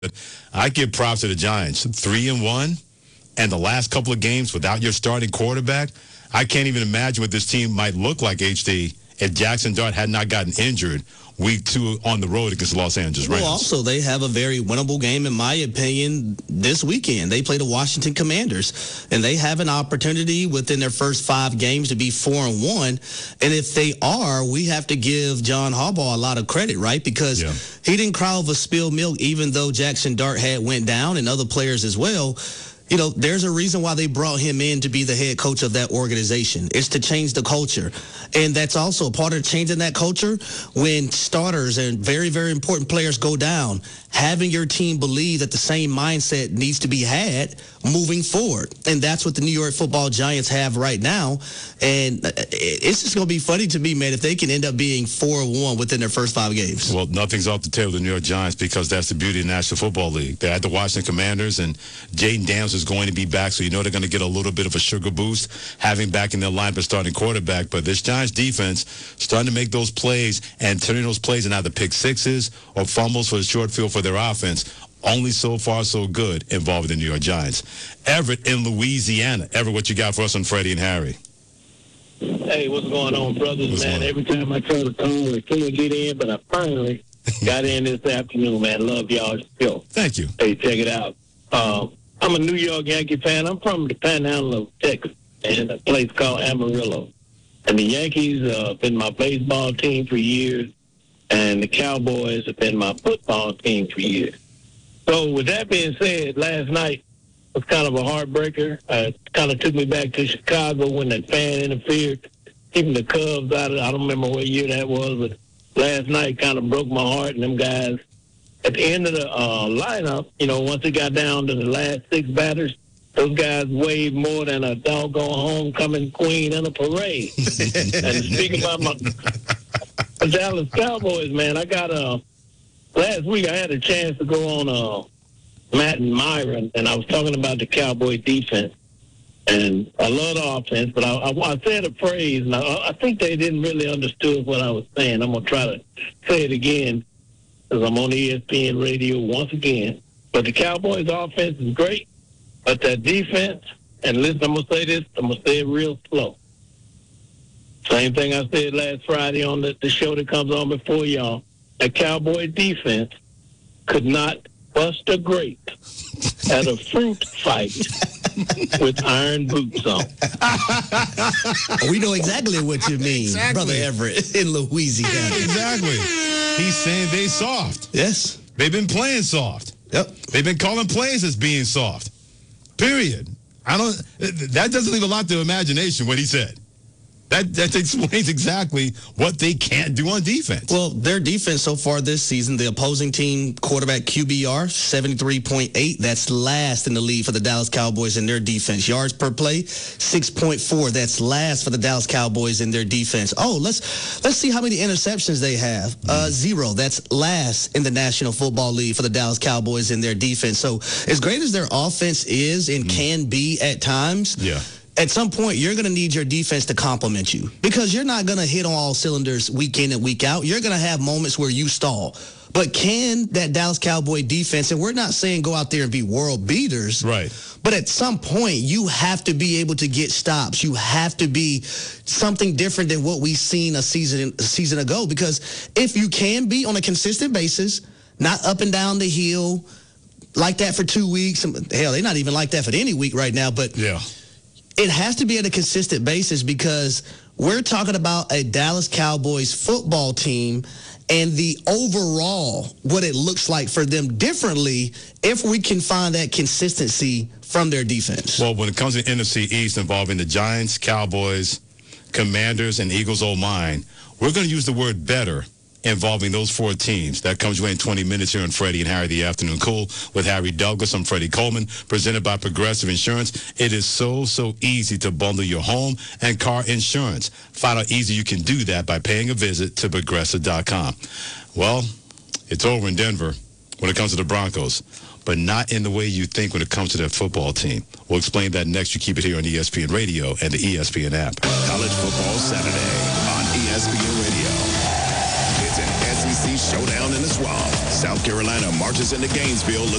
I give props to the Giants. 3-1, and the last couple of games without your starting quarterback. I can't even imagine what this team might look like, HD, if Jackson Dart had not gotten injured week 2 on the road against the Los Angeles Rams. Well, also, they have a very winnable game, in my opinion, this weekend. They play the Washington Commanders, and they have an opportunity within their first 5 games to be 4-1. And if they are, we have to give John Harbaugh a lot of credit, right? Because he didn't cry over spilled milk, even though Jackson Dart had went down and other players as well. You know, there's a reason why they brought him in to be the head coach of that organization. It's to change the culture. And that's also part of changing that culture when starters and very, very important players go down. Having your team believe that the same mindset needs to be had moving forward. And that's what the New York Football Giants have right now. And it's just going to be funny to me, man, if they can end up being 4-1 within their first 5 games. Well, nothing's off the table of the New York Giants because that's the beauty of the National Football League. They're at the Washington Commanders, and Jaden Daniels is going to be back, so you know they're going to get a little bit of a sugar boost having back in their lineup a starting quarterback. But this Giants defense starting to make those plays and turning those plays in either pick sixes or fumbles for the short field for their offense. Only so far so good involving the New York Giants. Everett in Louisiana. Everett, what you got for us on Freddie and Harry? Hey, what's going on, brothers, man? Every time I try to call, I can't get in, but I finally got in this afternoon, man. Love y'all's show. Thank you. Hey, check it out. I'm a New York Yankee fan. I'm from the Panhandle of Texas, in a place called Amarillo. And the Yankees have been my baseball team for years, and the Cowboys have been my football team for years. So with that being said, last night was kind of a heartbreaker. It kind of took me back to Chicago when that fan interfered, keeping the Cubs out of it. I don't remember what year that was, but last night kind of broke my heart. And them guys, at the end of the lineup, you know, once it got down to the last 6 batters, those guys waved more than a doggone homecoming queen in a parade. And speaking about my Dallas Cowboys, man, I got last week I had a chance to go on Matt and Myron, and I was talking about the Cowboy defense. And I love the offense, but I said a phrase, and I think they didn't really understood what I was saying. I'm going to try to say it again, because I'm on ESPN radio once again. But the Cowboys' offense is great, but that defense, and listen, I'm going to say this, I'm going to say it real slow. Same thing I said last Friday on the show that comes on before y'all. That Cowboy defense could not bust a grape at a fruit fight with iron boots on. We know exactly what you mean, Brother Everett, in Louisiana. Exactly. He's saying they soft. Yes. They've been playing soft. Yep. They've been calling plays as being soft. Period. That doesn't leave a lot to imagination, what he said. That explains exactly what they can't do on defense. Well, their defense so far this season, the opposing team quarterback QBR, 73.8. That's last in the league for the Dallas Cowboys in their defense. Yards per play, 6.4. That's last for the Dallas Cowboys in their defense. Oh, let's see how many interceptions they have. 0. That's last in the National Football League for the Dallas Cowboys in their defense. So as great as their offense is and can be at times, at some point, you're going to need your defense to complement you because you're not going to hit on all cylinders week in and week out. You're going to have moments where you stall. But can that Dallas Cowboy defense, and we're not saying go out there and be world beaters, right? But at some point, you have to be able to get stops. You have to be something different than what we've seen a season ago. Because if you can be on a consistent basis, not up and down the hill like that for 2 weeks, hell, they're not even like that for any week right now, but it has to be at a consistent basis because we're talking about a Dallas Cowboys football team and the overall, what it looks like for them differently if we can find that consistency from their defense. Well, when it comes to NFC East involving the Giants, Cowboys, Commanders, and Eagles O-line, we're going to use the word better involving those 4 teams. That comes away in 20 minutes here on Freddie and Harry, the Afternoon Cool with Harry Douglas. I'm Freddie Coleman, presented by Progressive Insurance. It is so easy to bundle your home and car insurance. Find out how easy you can do that by paying a visit to Progressive.com. Well, it's over in Denver when it comes to the Broncos, but not in the way you think when it comes to their football team. We'll explain that next. You keep it here on ESPN Radio and the ESPN app. College Football Saturday on ESPN Radio. It's an SEC SEC showdown in the Swamp. South Carolina marches into Gainesville